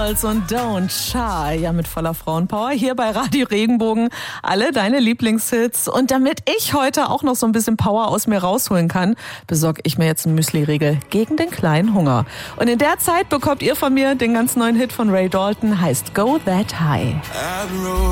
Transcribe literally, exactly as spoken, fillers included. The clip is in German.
Girls und Don't Shy. Ja, mit voller Frauenpower hier bei Radio Regenbogen. Alle deine Lieblingshits. Und damit ich heute auch noch so ein bisschen Power aus mir rausholen kann, besorge ich mir jetzt einen Müsli-Riegel gegen den kleinen Hunger. Und in der Zeit bekommt ihr von mir den ganz neuen Hit von Ray Dalton, heißt Go That High.